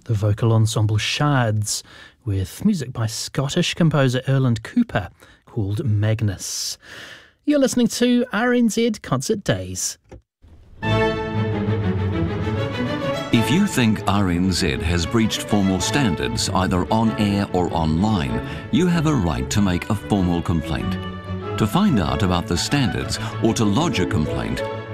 the vocal ensemble Shards, with music by Scottish composer Erland Cooper, called Magnus. You're listening to RNZ Concert Days. If you think RNZ has breached formal standards, either on air or online, you have a right to make a formal complaint. To find out about the standards or to lodge a complaint,